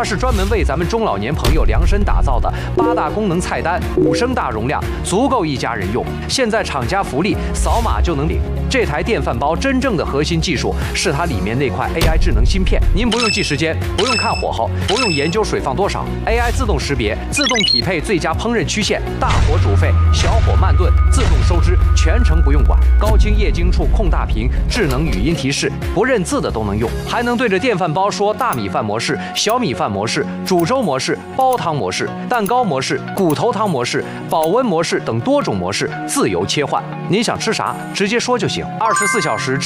它是专门为咱们中老年朋友量身打造的8大功能菜单，5升大容量，足够一家人用。现在厂家福利，扫码就能领。这台电饭煲真正的核心技术是它里面那块 AI 智能芯片，您不用记时间，不用看火候，不用研究水放多少 ，AI 自动识别，自动匹配最佳烹饪曲线，大火煮沸，小火慢炖，自动收汁，全程不用管。高清液晶处控大屏，智能语音提示，不认字的都能用，还能对着电饭煲说大米饭模式、小米饭模式、煮粥模式、煲汤模式、蛋糕模式、骨头汤模式、保温模式等多种模式自由切换。您想吃啥，直接说就行，24小时。